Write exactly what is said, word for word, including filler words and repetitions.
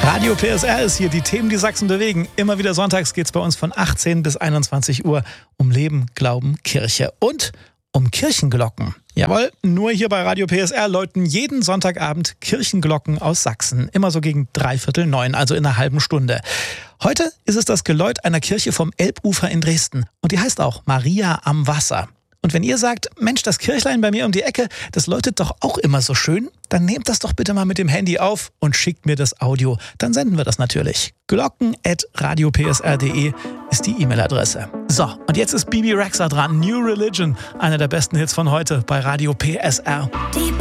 Radio P S R ist hier, die Themen, die Sachsen bewegen. Immer wieder sonntags geht es bei uns von achtzehn bis einundzwanzig Uhr um Leben, Glauben, Kirche und um Kirchenglocken. Jawohl, nur hier bei Radio P S R läuten jeden Sonntagabend Kirchenglocken aus Sachsen. Immer so gegen dreiviertel neun, also in einer halben Stunde. Heute ist es das Geläut einer Kirche vom Elbufer in Dresden. Und die heißt auch Maria am Wasser. Und wenn ihr sagt, Mensch, das Kirchlein bei mir um die Ecke, das läutet doch auch immer so schön, dann nehmt das doch bitte mal mit dem Handy auf und schickt mir das Audio. Dann senden wir das natürlich. glocken at radio p s r punkt d e ist die E-Mail-Adresse. So, und jetzt ist Bibi Rexha dran. New Religion, einer der besten Hits von heute bei Radio P S R. Die